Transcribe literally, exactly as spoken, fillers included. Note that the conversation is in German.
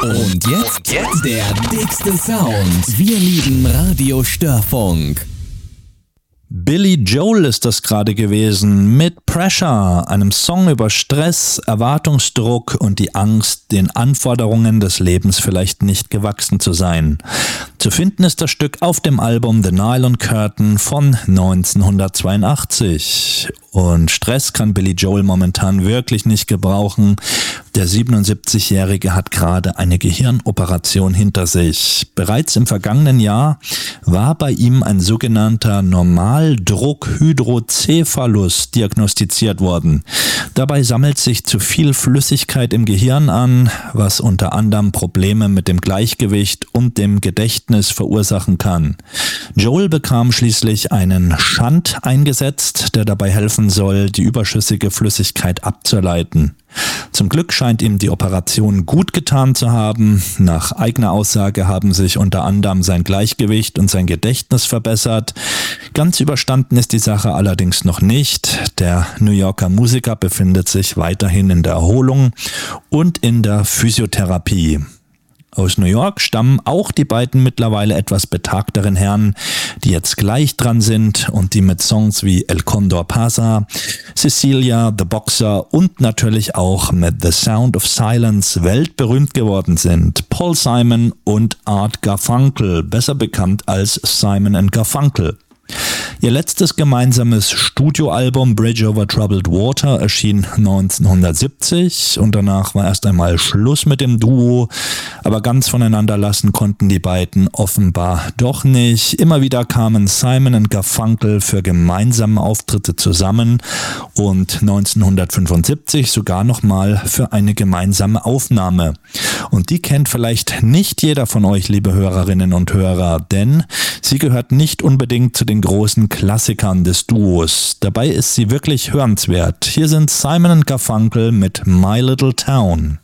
Und jetzt, Und jetzt der dickste Sound. Wir lieben Radio-Störfunk. Billy Joel ist das gerade gewesen mit Pressure, einem Song über Stress, Erwartungsdruck und die Angst, den Anforderungen des Lebens vielleicht nicht gewachsen zu sein. Zu finden ist das Stück auf dem Album The Nylon Curtain von neunzehnhundertzweiundachtzig. Und Stress kann Billy Joel momentan wirklich nicht gebrauchen. Der siebenundsiebzigjährige hat gerade eine Gehirnoperation hinter sich. Bereits im vergangenen Jahr war bei ihm ein sogenannter Normaldruckhydrocephalus diagnostiziert worden. Dabei sammelt sich zu viel Flüssigkeit im Gehirn an, was unter anderem Probleme mit dem Gleichgewicht und dem Gedächtnis verursachen kann. Joel bekam schließlich einen Shunt eingesetzt, der dabei helfen soll, die überschüssige Flüssigkeit abzuleiten. Zum Glück scheint ihm die Operation gut getan zu haben. Nach eigener Aussage haben sich unter anderem sein Gleichgewicht und sein Gedächtnis verbessert. Ganz überstanden ist die Sache allerdings noch nicht. Der New Yorker Musiker befindet sich weiterhin in der Erholung und in der Physiotherapie. Aus New York stammen auch die beiden mittlerweile etwas betagteren Herren, die jetzt gleich dran sind und die mit Songs wie El Condor Pasa, Cecilia, The Boxer und natürlich auch mit The Sound of Silence weltberühmt geworden sind. Paul Simon und Art Garfunkel, besser bekannt als Simon and Garfunkel. Ihr letztes gemeinsames Studioalbum Bridge Over Troubled Water erschien neunzehnhundertsiebzig und danach war erst einmal Schluss mit dem Duo, aber ganz voneinander lassen konnten die beiden offenbar doch nicht. Immer wieder kamen Simon und Garfunkel für gemeinsame Auftritte zusammen und neunzehnhundertfünfundsiebzig sogar nochmal für eine gemeinsame Aufnahme. Und die kennt vielleicht nicht jeder von euch, liebe Hörerinnen und Hörer, denn sie gehört nicht unbedingt zu den großen Klassikern des Duos. Dabei ist sie wirklich hörenswert. Hier sind Simon und Garfunkel mit My Little Town.